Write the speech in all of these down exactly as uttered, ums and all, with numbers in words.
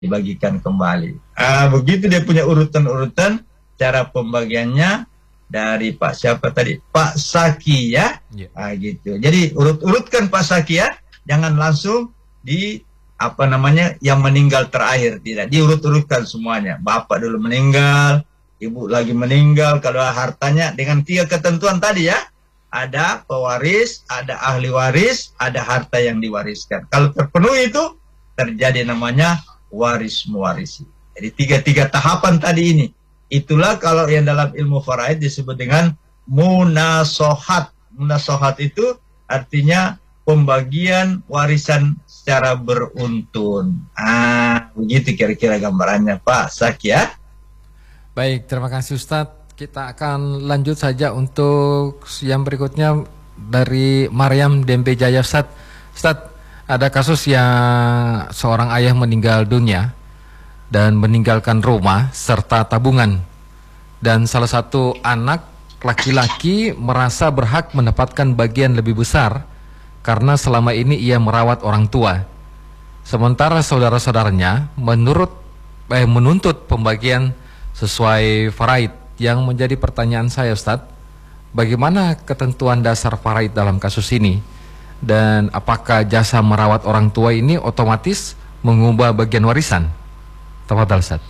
dibagikan kembali. Ah, begitu dia punya urutan-urutan cara pembagiannya dari Pak siapa tadi? Pak Saki ya. Yeah. Ah, gitu. Jadi urut-urutkan Pak Saki ya. Jangan langsung di apa namanya yang meninggal terakhir, tidak diurut-urutkan semuanya. Bapak dulu meninggal, ibu lagi meninggal, kalau hartanya dengan tiga ketentuan tadi ya. Ada pewaris, ada ahli waris, ada harta yang diwariskan. Kalau terpenuhi itu terjadi namanya waris mewarisi. Jadi tiga-tiga tahapan tadi ini. Itulah kalau yang dalam ilmu faraid disebut dengan munasohat. Munasohat itu artinya pembagian warisan secara beruntun. Ah, begitu kira-kira gambarannya Pak Saki ya. Baik, terima kasih Ustadz. Kita akan lanjut saja untuk yang berikutnya dari Maryam Dembe Jaya. Ustadz, Ustadz, ada kasus yang seorang ayah meninggal dunia dan meninggalkan rumah serta tabungan. Dan salah satu anak laki-laki merasa berhak mendapatkan bagian lebih besar karena selama ini ia merawat orang tua. Sementara saudara-saudaranya menurut eh, menuntut pembagian sesuai faraid. Yang menjadi pertanyaan saya Ustadz, bagaimana ketentuan dasar faraid dalam kasus ini? Dan apakah jasa merawat orang tua ini otomatis mengubah bagian warisan? Tafadhal Ustadz.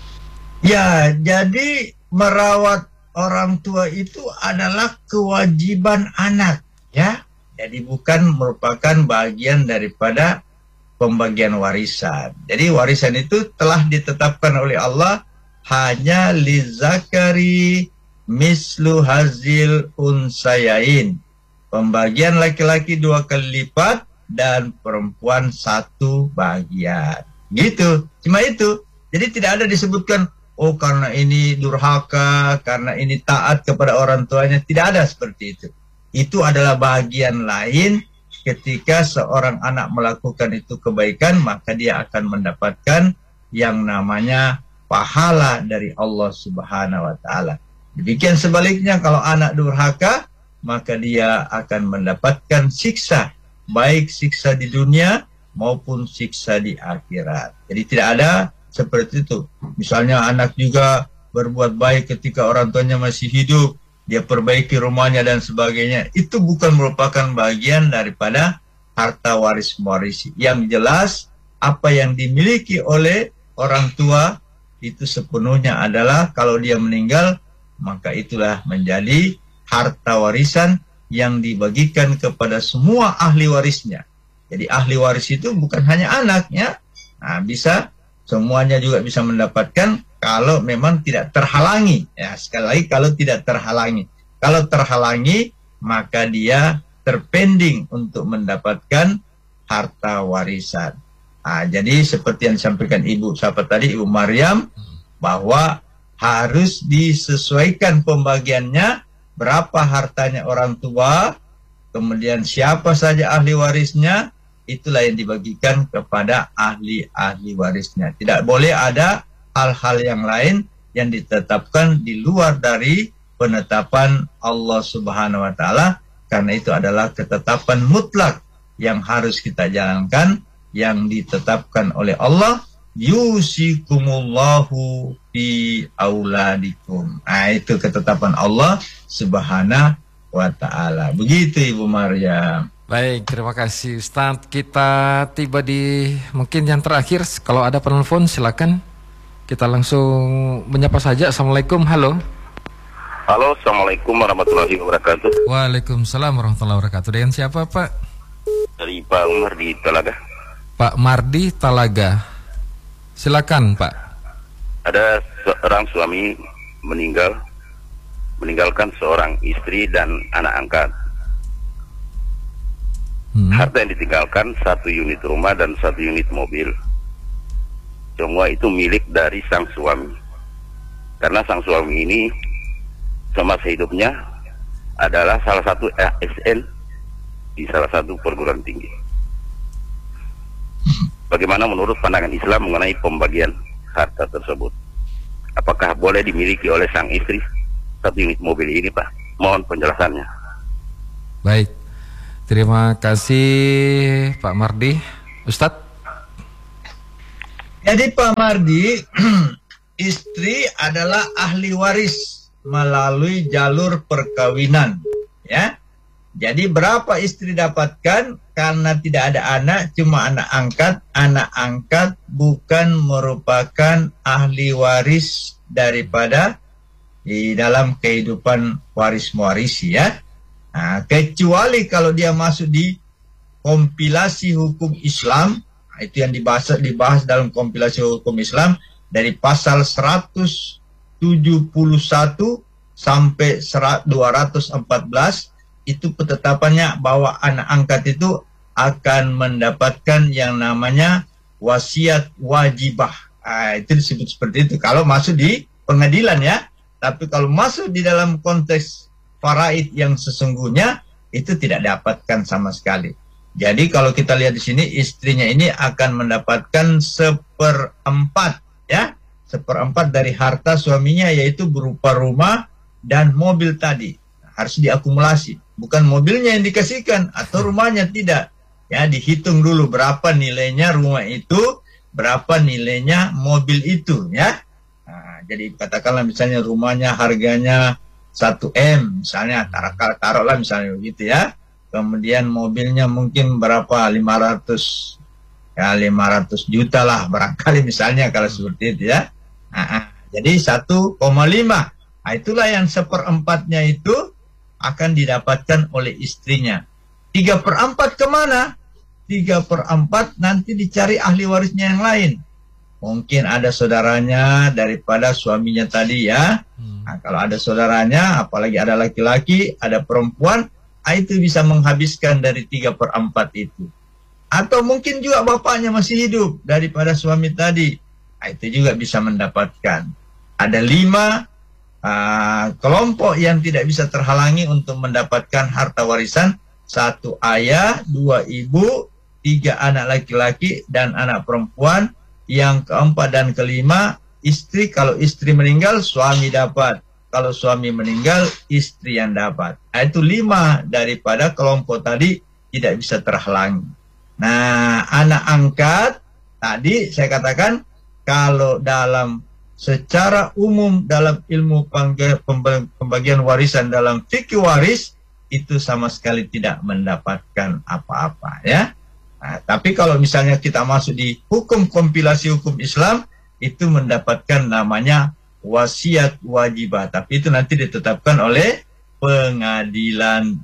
Ya, jadi merawat orang tua itu adalah kewajiban anak, ya. Jadi bukan merupakan bagian daripada pembagian warisan. Jadi warisan itu telah ditetapkan oleh Allah hanya li zakari mislu hazil unsayain. Pembagian laki-laki dua kali lipat dan perempuan satu bagian. Gitu, cuma itu. Jadi tidak ada disebutkan, oh karena ini durhaka, karena ini taat kepada orang tuanya. Tidak ada seperti itu. Itu adalah bagian lain ketika seorang anak melakukan itu kebaikan, maka dia akan mendapatkan yang namanya pahala dari Allah Subhanahu wa taala. Demikian sebaliknya kalau anak durhaka, maka dia akan mendapatkan siksa, baik siksa di dunia maupun siksa di akhirat. Jadi tidak ada seperti itu. Misalnya anak juga berbuat baik ketika orang tuanya masih hidup, dia perbaiki rumahnya dan sebagainya. Itu bukan merupakan bagian daripada harta waris mewarisi. Yang jelas apa yang dimiliki oleh orang tua itu sepenuhnya adalah kalau dia meninggal, maka itulah menjadi harta warisan yang dibagikan kepada semua ahli warisnya. Jadi ahli waris itu bukan hanya anaknya, nah bisa semuanya juga bisa mendapatkan kalau memang tidak terhalangi. Ya, sekali lagi kalau tidak terhalangi. Kalau terhalangi, maka dia terpending untuk mendapatkan harta warisan. Nah, jadi seperti yang disampaikan Ibu siapa tadi, Ibu Maryam, bahwa harus disesuaikan pembagiannya, berapa hartanya orang tua, kemudian siapa saja ahli warisnya, itulah yang dibagikan kepada ahli-ahli warisnya. Tidak boleh ada hal-hal yang lain yang ditetapkan di luar dari penetapan Allah Subhanahu wa taala, karena itu adalah ketetapan mutlak yang harus kita jalankan, yang ditetapkan oleh Allah, yusikumullahu fi auladikum. Nah, itu ketetapan Allah Subhanahu wa taala. Begitu Ibu Maryam. Baik, terima kasih Ustadz. Kita tiba di mungkin yang terakhir. Kalau ada penelpon silakan. Kita langsung menyapa saja. Assalamualaikum, halo. Halo, Assalamualaikum warahmatullahi wabarakatuh. Waalaikumsalam warahmatullahi wabarakatuh. Dengan siapa Pak? Dari Pak Umar di Talaga. Pak Mardi Talaga. Silakan Pak. Ada seorang suami meninggal, meninggalkan seorang istri dan anak angkat. Hmm. Harta yang ditinggalkan satu unit rumah dan satu unit mobil. Semua itu milik dari sang suami. Karena sang suami ini semasa hidupnya adalah salah satu A S N di salah satu perguruan tinggi. Bagaimana menurut pandangan Islam mengenai pembagian harta tersebut? Apakah boleh dimiliki oleh sang istri satu unit mobil ini, Pak? Mohon penjelasannya. Baik, terima kasih Pak Mardi. Ustadz? Jadi Pak Mardi, istri adalah ahli waris melalui jalur perkawinan, ya. Jadi berapa istri dapatkan karena tidak ada anak, cuma anak angkat. Anak angkat bukan merupakan ahli waris daripada di dalam kehidupan waris mewarisi, ya. Nah, kecuali kalau dia masuk di kompilasi hukum Islam, itu yang dibahas dibahas dalam kompilasi hukum Islam dari pasal seratus tujuh puluh satu sampai dua ratus empat belas. Itu ketetapannya bahwa anak angkat itu akan mendapatkan yang namanya wasiat wajibah. Nah, itu disebut seperti itu kalau masuk di pengadilan, ya. Tapi kalau masuk di dalam konteks faraid yang sesungguhnya, itu tidak dapatkan sama sekali. Jadi kalau kita lihat di sini, istrinya ini akan mendapatkan seperempat, ya, seperempat dari harta suaminya, yaitu berupa rumah dan mobil tadi. Harus diakumulasi. Bukan mobilnya yang dikasihkan atau rumahnya, tidak. Ya, dihitung dulu berapa nilainya rumah itu, berapa nilainya mobil itu, ya. Nah, jadi katakanlah misalnya rumahnya harganya satu M, misalnya taruh taruhlah misalnya begitu, ya. Kemudian mobilnya mungkin berapa, lima ratus, ya lima ratus juta lah barangkali misalnya kalau seperti itu, ya. Nah, jadi satu koma lima. Nah, itulah yang seperempatnya itu akan didapatkan oleh istrinya. Tiga per empat kemana? Tiga per empat nanti dicari ahli warisnya yang lain. Mungkin ada saudaranya daripada suaminya tadi, ya. Nah, kalau ada saudaranya, apalagi ada laki-laki, ada perempuan, itu bisa menghabiskan dari tiga per empat itu. Atau mungkin juga bapaknya masih hidup daripada suami tadi, nah, itu juga bisa mendapatkan. Ada lima uh, kelompok yang tidak bisa terhalangi untuk mendapatkan harta warisan. Satu ayah, dua ibu, tiga anak laki-laki dan anak perempuan. Yang keempat dan kelima istri. Kalau istri meninggal, suami dapat. Kalau suami meninggal, istri yang dapat. Nah, itu lima daripada kelompok tadi tidak bisa terhalangi. Nah, anak angkat tadi saya katakan kalau dalam secara umum dalam ilmu pembagian warisan dalam fikih waris itu sama sekali tidak mendapatkan apa-apa, ya. Nah, tapi kalau misalnya kita masuk di hukum kompilasi hukum Islam, itu mendapatkan namanya wasiat wajibah. Tapi itu nanti ditetapkan oleh pengadilan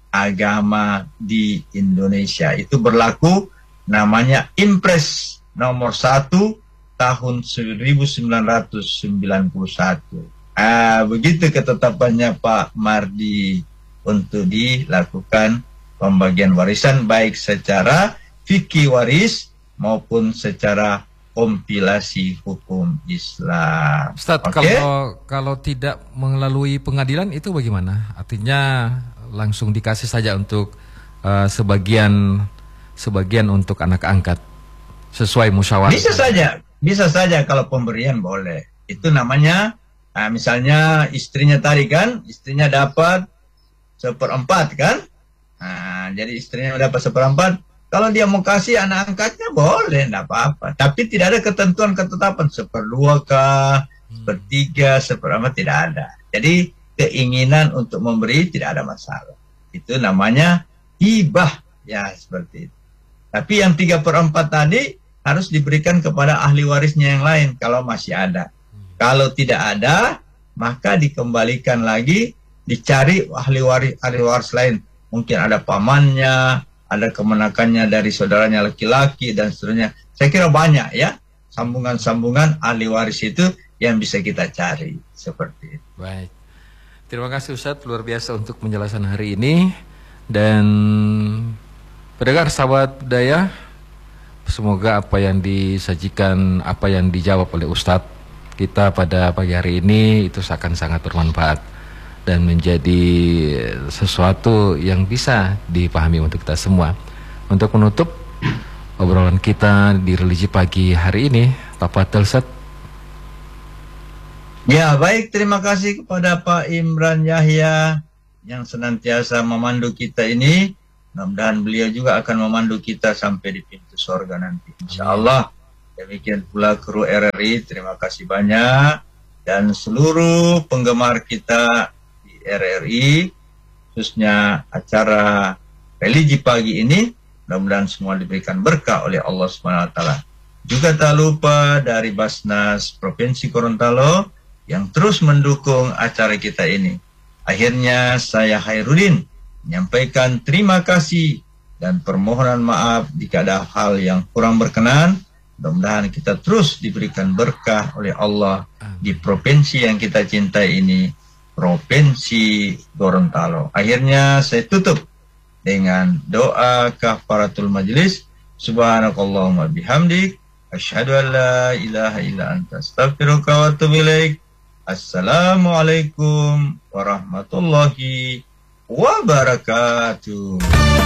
agama di Indonesia. Itu berlaku namanya Impres nomor satu tahun seribu sembilan ratus sembilan puluh satu. Ah, begitu ketetapannya Pak Mardi untuk dilakukan pembagian warisan baik secara fikih waris maupun secara kompilasi hukum Islam. Ustadz, okay? kalau kalau tidak melalui pengadilan itu bagaimana? Artinya langsung dikasih saja untuk uh, sebagian sebagian untuk anak angkat sesuai musyawarah. Bisa saja, bisa saja kalau pemberian boleh. Itu namanya, nah, misalnya istrinya tadi kan, istrinya dapat seperempat kan, nah, jadi istrinya dapat seperempat. Kalau dia mau kasih anak angkatnya boleh, tidak apa-apa. Tapi tidak ada ketentuan ketetapan seperdua kah, sepertiga, seperempat, tidak ada. Jadi keinginan untuk memberi tidak ada masalah. Itu namanya hibah, ya seperti itu. Tapi yang tiga per empat tadi harus diberikan kepada ahli warisnya yang lain kalau masih ada. Kalau tidak ada, maka dikembalikan lagi, dicari ahli waris, ahli waris lain. Mungkin ada pamannya, ada kemenakannya dari saudaranya laki-laki dan seterusnya. Saya kira banyak, ya, sambungan-sambungan ahli waris itu yang bisa kita cari seperti itu. Baik, terima kasih Ustadz, luar biasa untuk penjelasan hari ini. Dan pendengar sahabat budaya, semoga apa yang disajikan, apa yang dijawab oleh Ustadz kita pada pagi hari ini itu akan sangat bermanfaat dan menjadi sesuatu yang bisa dipahami untuk kita semua. Untuk menutup obrolan kita di religi pagi hari ini, tafadhol Ustaz. Ya, baik, terima kasih kepada Pak Imran Yahya yang senantiasa memandu kita ini. Mudah-mudahan beliau juga akan memandu kita sampai di pintu surga nanti, insya Allah. Demikian pula kru R R I, terima kasih banyak. Dan seluruh penggemar kita di R R I, khususnya acara religi pagi ini, mudah-mudahan semua diberikan berkah oleh Allah subhanahu wa taala. Juga tak lupa dari Basnas Provinsi Gorontalo yang terus mendukung acara kita ini. Akhirnya saya Hairudin menyampaikan terima kasih dan permohonan maaf jika ada hal yang kurang berkenan. Mudah-mudahan kita terus diberikan berkah oleh Allah di provinsi yang kita cintai ini, Provinsi Gorontalo. Akhirnya saya tutup dengan doa kafaratul majlis. Subhanakallahumma bihamdik, asyhadu an la ilaha illa anta, astaghfiruka wa atubu ilaik. Assalamualaikum warahmatullahi wabarakatuh.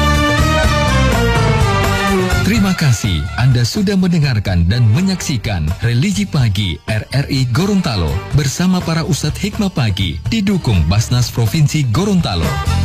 Terima kasih Anda sudah mendengarkan dan menyaksikan Religi Pagi R R I Gorontalo bersama para Ustadz Hikmah Pagi didukung Basnas Provinsi Gorontalo.